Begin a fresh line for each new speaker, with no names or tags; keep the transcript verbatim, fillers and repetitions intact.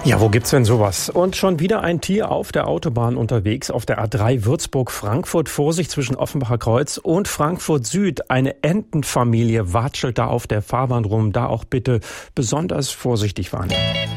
Ja, wo gibt's denn sowas? Und schon wieder ein Tier auf der Autobahn unterwegs, auf der A drei Würzburg-Frankfurt. Vorsicht zwischen Offenbacher Kreuz und Frankfurt Süd. Eine Entenfamilie watschelt da auf der Fahrbahn rum. Da auch bitte besonders vorsichtig fahren.